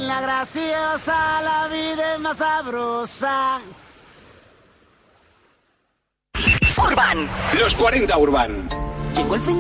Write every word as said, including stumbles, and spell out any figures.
en la graciosa la vida es más sabrosa. Urban. Los cuarenta Urban. Llegó el fin